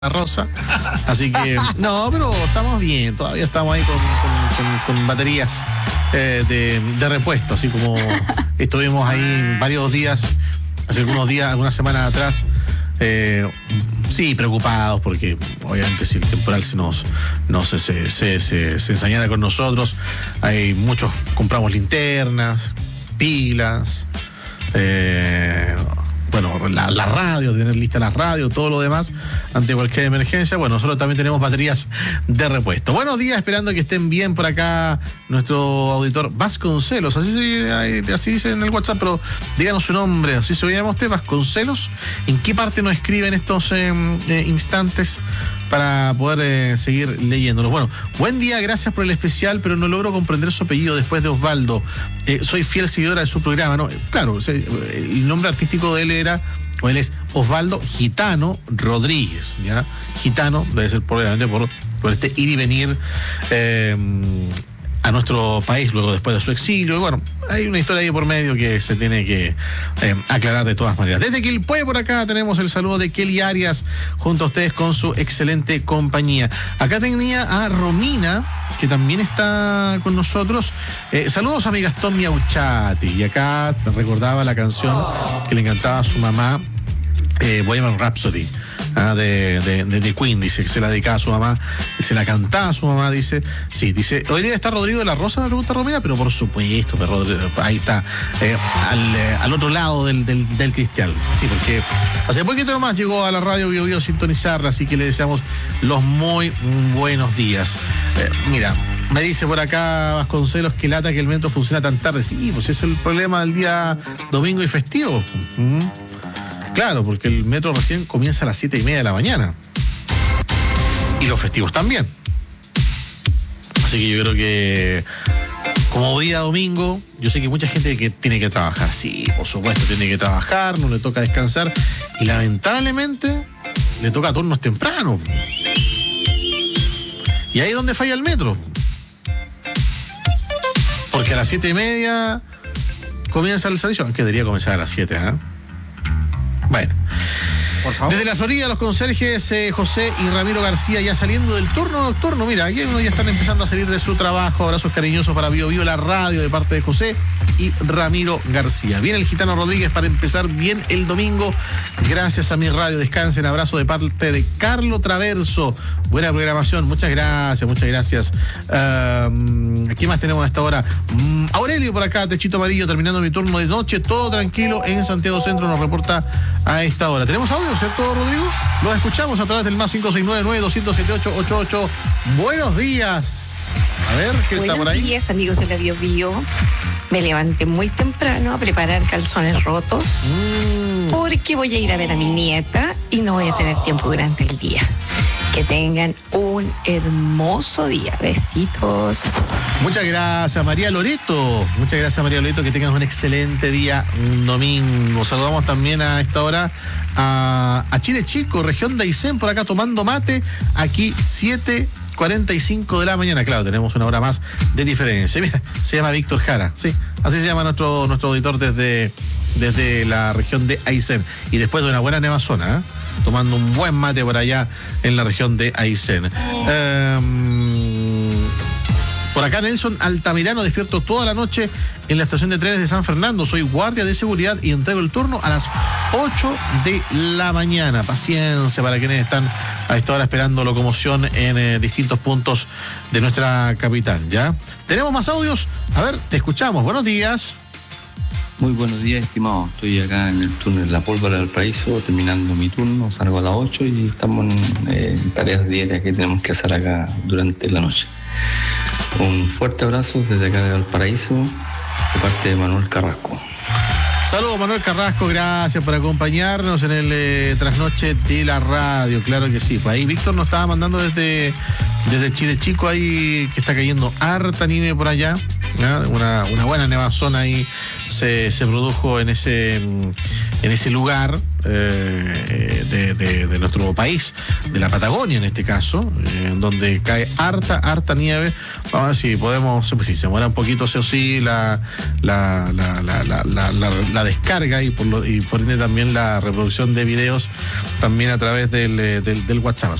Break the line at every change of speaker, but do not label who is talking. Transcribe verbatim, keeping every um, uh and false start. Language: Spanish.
Rosa, así que no, pero estamos bien, todavía estamos ahí con, con, con, con baterías eh, de, de repuesto, así como estuvimos ahí varios días, hace algunos días, algunas semanas atrás, eh, sí, preocupados porque obviamente si el temporal se nos, no se, se, se, se, se ensañara con nosotros, hay muchos, compramos linternas, pilas, eh, bueno, la, la radio, tener lista la radio, todo lo demás, ante cualquier emergencia. Bueno, nosotros también tenemos baterías de repuesto. Buenos días, esperando que estén bien por acá nuestro auditor Vasconcelos, así se, así dice en el WhatsApp, pero díganos su nombre, así se llama usted, Vasconcelos. ¿En qué parte nos escribe en estos eh, eh, instantes para poder eh, seguir leyéndolo? Bueno, buen día, gracias por el especial, pero no logro comprender su apellido después de Osvaldo. Eh, soy fiel seguidora de su programa, ¿no? Claro, el nombre artístico de él era, o él es Osvaldo Gitano Rodríguez, ¿ya? Gitano, debe ser probablemente por, por este ir y venir eh, a nuestro país luego después de su exilio. Y bueno, hay una historia ahí por medio que se tiene que eh, aclarar de todas maneras. Desde Quilpué por acá tenemos el saludo de Kelly Arias junto a ustedes con su excelente compañía. Acá tenía a Romina, que también está con nosotros. Eh, saludos a mi Gastón Miauchati. Y acá recordaba la canción que le encantaba a su mamá, eh, Bohemian Rhapsody. Ah, de, de, de, de Queen, dice que se la dedicaba a su mamá, se la cantaba a su mamá, dice, sí, dice, hoy día está Rodrigo de la Rosa, me pregunta Romina, pero por supuesto, pero ahí está, eh, al, eh, al otro lado del, del, del cristal, sí, porque hace poquito nomás llegó a la radio Bio Bio a sintonizarla, así que le deseamos los muy buenos días. Eh, mira, me dice por acá Vasconcelos que lata que el metro funciona tan tarde. Sí, pues es el problema del día domingo y festivo. ¿Mm? Claro, porque el metro recién comienza a las siete y media de la mañana. Y los festivos también. Así que yo creo que como día domingo, yo sé que mucha gente que tiene que trabajar. Sí, por supuesto, tiene que trabajar, no le toca descansar. Y lamentablemente le toca turnos tempranos. Y ahí es donde falla el metro. Porque a las siete y media comienza el servicio, aunque debería comenzar a las siete, ¿eh? Bueno, por favor. Desde la Florida, los conserjes eh, José y Ramiro García ya saliendo del turno nocturno. Mira, aquí uno ya están empezando a salir de su trabajo. Abrazos cariñosos para Bio Bio, la radio, de parte de José y Ramiro García. Viene el Gitano Rodríguez para empezar bien el domingo. Gracias a mi radio. Descansen. Abrazo de parte de Carlo Traverso. Buena programación. Muchas gracias, muchas gracias. Uh, ¿Qué más tenemos a esta hora? Um, Aurelio por acá, Techito Amarillo, terminando mi turno de noche. Todo tranquilo en Santiago Centro, nos reporta a esta hora. ¿Tenemos audio, cierto, Rodrigo? Los escuchamos a través del más cinco seis nueve nueve, dos siete ocho, ocho ocho. Buenos días. A ver, ¿qué está por ahí?
Buenos días, amigos de la Bio Bio. Me levanté muy temprano a preparar calzones rotos mm. porque voy a ir a ver a mi nieta y no voy a tener tiempo durante el día. Que tengan un hermoso día. Besitos.
Muchas gracias, María Loreto. Muchas gracias, María Loreto. Que tengas un excelente día, un domingo. Saludamos también a esta hora a, a Chile Chico, región de Aysén, por acá tomando mate. Aquí siete cuarenta y cinco de la mañana. Claro, tenemos una hora más de diferencia. Mira, se llama Víctor Jara. Sí, así se llama nuestro, nuestro auditor desde, desde la región de Aysén. Y después de una buena nevazona, ¿eh? Tomando un buen mate por allá en la región de Aysén. Um, por acá Nelson Altamirano, despierto toda la noche en la estación de trenes de San Fernando. Soy guardia de seguridad y entrego el turno a las ocho de la mañana. Paciencia para quienes están a esta hora esperando locomoción en eh, distintos puntos de nuestra capital, ¿ya? ¿Tenemos más audios? A ver, te escuchamos. Buenos días.
Muy buenos días, estimado. Estoy acá en el túnel La Pólvora del Paraíso, terminando mi turno, salgo a las ocho y estamos en eh, tareas diarias que tenemos que hacer acá durante la noche. Un fuerte abrazo desde acá de Valparaíso, de parte de Manuel Carrasco.
Saludos, Manuel Carrasco, gracias por acompañarnos en el eh, trasnoche de la radio, claro que sí. Pues ahí Víctor nos estaba mandando desde, desde Chile Chico, ahí que está cayendo harta nieve por allá, ¿ya? Una, una buena nevazona ahí se, se produjo en ese, en ese lugar, eh, de, de, de nuestro país, de la Patagonia en este caso, eh, donde cae harta, harta nieve. Vamos a ver si podemos, pues si se muera un poquito, sí o sí, la, la, la, la, la, la, la, la descarga y por, lo, y por ende también la reproducción de videos también a través del, del, del WhatsApp.